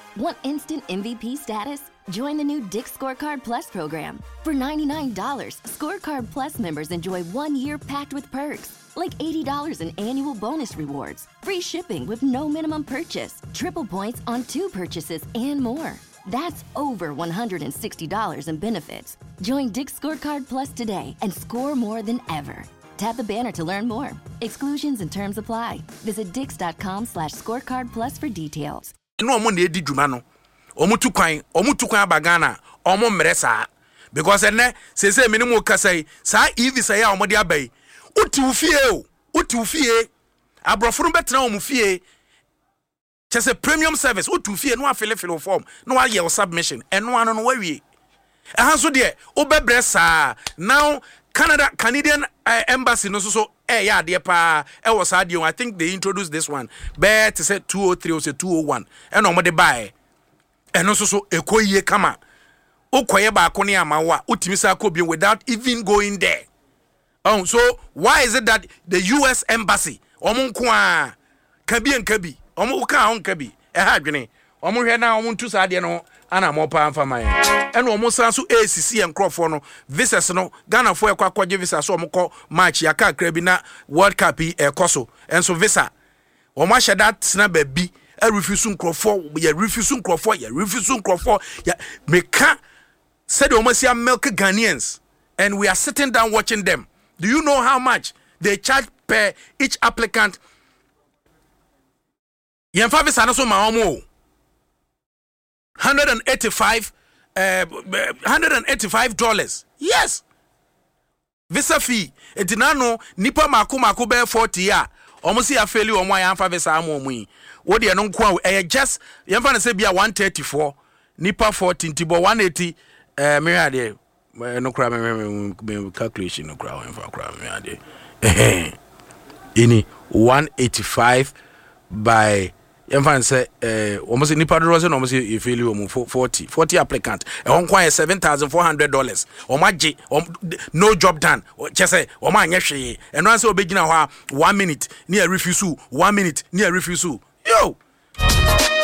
Want instant MVP status? Join the new Dick's Scorecard Plus program. For $99, Scorecard Plus members enjoy 1 year packed with perks, like $80 in annual bonus rewards, free shipping with no minimum purchase, triple points on 2 purchases, and more. That's over $160 in benefits. Join Dick's Scorecard Plus today and score more than ever. Tap the banner to learn more. Exclusions and terms apply. Visit dix.com/scorecard plus for details. No mo na edi dwuma no. Omutu kwan abagana, omo mresa. Because ene sese minimum kasai, sa evi say ya omode abai. Uti ufie. Abrofo betena omufie. Chese premium service uti ufie no afile form. No wa ye submission. Eno ano no wawie. Ehanso de obebresa. Now Canadian embassy no so yeah dear pa was audio. I think they introduced this one. But to say 203 or say 201. And no more buy. And also so ekoye kama. Okoye ba koni amawa utimisa kobi without even going there. So why is it that the US embassy omunkwa kabi and kabi omuka on kabi ehadwene omuhwe na omuntu saade no ana mopa amfa man ene omusan so ACC and Crawford no visas no Ghana for akwaje visa so omukọ match ya kakra bi na World Cup ekoso enso visa omahye that na ba bi refuse Crawford ya refuse Crawford ya meka said omasia milk Ghanaians and we are sitting down watching them. Do you know how much they charge per each applicant? Yemfa visa na so ma omo $185. Yes. Visa fee. Etinano nipa mako be 40 ya. Almost ya fairly or my amfa visa amomu. What they non kwa just yemfa na say bia 134 nipa 14 tibo 180 me ade no kra me calculation no kra me ade. Ini 185 by Enfan say almost nipa do say almost you feel 40 applicant e won kwa $7,400 o maje no job done just say o ma anya hwe e no say obegina ho 1 minute near refuse 1 minute near refuse yo